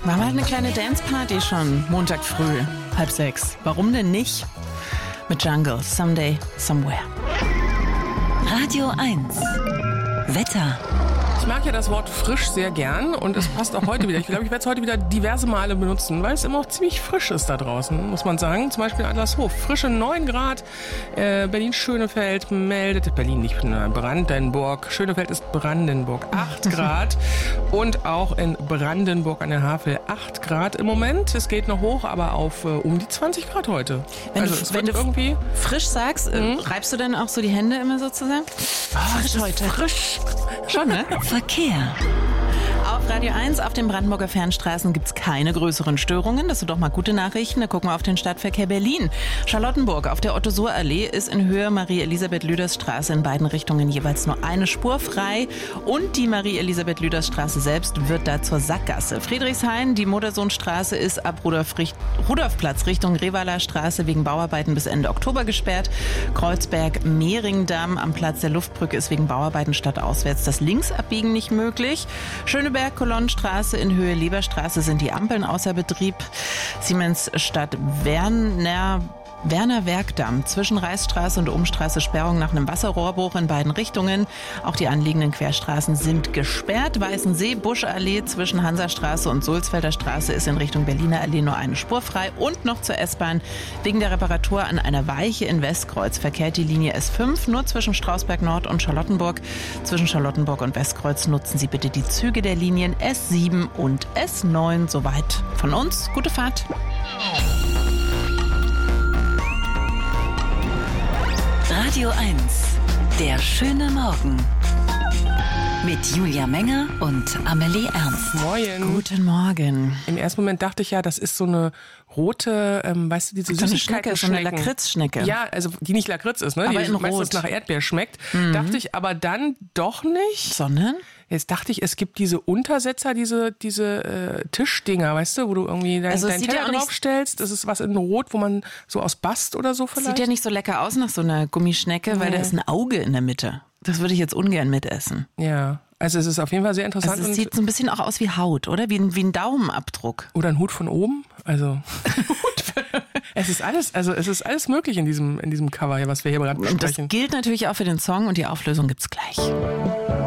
Machen wir halt eine kleine Dance-Party schon, Montag früh, 5:30. Warum denn nicht? Mit Jungle, Someday, Somewhere. Radio 1. Wetter. Ich mag ja das Wort frisch sehr gern und es passt auch heute wieder. Ich glaube, ich werde es heute wieder diverse Male benutzen, weil es immer auch ziemlich frisch ist da draußen, muss man sagen. Zum Beispiel in Adlershof. Frische 9 Grad. Berlin-Schönefeld meldet, Berlin nicht, Brandenburg. Schönefeld ist Brandenburg. 8 Grad. Und auch in Brandenburg an der Havel 8 Grad im Moment. Es geht noch hoch, aber auf um die 20 Grad heute. Wenn du irgendwie frisch sagst, reibst du dann auch so die Hände immer so zusammen? Frisch heute. Frisch. Schon, ne? Verkehr. Auf Radio 1 auf den Brandenburger Fernstraßen gibt es keine größeren Störungen. Das sind doch mal gute Nachrichten. Da gucken wir auf den Stadtverkehr Berlin. Charlottenburg auf der Otto-Suhr-Allee ist in Höhe Marie-Elisabeth-Lüders-Straße in beiden Richtungen jeweils nur eine Spur frei. Und die Marie-Elisabeth-Lüders-Straße selbst wird da zur Sackgasse. Friedrichshain, die Modersohnstraße ist ab Rudolfplatz Richtung Revaler Straße wegen Bauarbeiten bis Ende Oktober gesperrt. Kreuzberg-Mehringdamm am Platz der Luftbrücke ist wegen Bauarbeiten stadtauswärts das Linksabbiegen nicht möglich. Schöneberg-Kolonnenstraße in Höhe Leberstraße sind die Ampeln außer Betrieb. Siemensstadt Werner-Werkdamm zwischen Reichsstraße und Umstraße Sperrung nach einem Wasserrohrbruch in beiden Richtungen. Auch die anliegenden Querstraßen sind gesperrt. Weißensee, Buschallee zwischen Hansastraße und Sulzfelder Straße ist in Richtung Berliner Allee nur eine Spur frei. Und noch zur S-Bahn. Wegen der Reparatur an einer Weiche in Westkreuz verkehrt die Linie S5 nur zwischen Strausberg Nord und Charlottenburg. Zwischen Charlottenburg und Westkreuz nutzen Sie bitte die Züge der Linien S7 und S9. Soweit von uns. Gute Fahrt. Radio 1. Der schöne Morgen. Mit Julia Menger und Amelie Ernst. Moin. Guten Morgen. Im ersten Moment dachte ich ja, das ist so eine rote, weißt du, diese So eine Schnecke, so eine Süßigkeiten-Schnecken. Lakritzschnecke. Ja, also die nicht Lakritz ist, ne? Aber Die in meistens Rot. nach Erdbeer schmeckt. Dachte ich aber dann doch nicht. Sondern? Jetzt dachte ich, es gibt diese Untersetzer, diese Tischdinger, weißt du, wo du irgendwie deinen Also es sieht Teller ja auch nicht- draufstellst. Das ist was in Rot, wo man so aus Bast oder so vielleicht. Sieht ja nicht so lecker aus nach so einer Gummischnecke, weil da ist ein Auge in der Mitte. Das würde ich jetzt ungern mitessen. Ja, also es ist auf jeden Fall sehr interessant. Also es sieht so ein bisschen auch aus wie Haut, oder? Wie ein Daumenabdruck. Oder ein Hut von oben. Also es ist alles möglich in diesem Cover hier, was wir hier gerade Und das besprechen. gilt natürlich auch für den Song und die Auflösung gibt's gleich.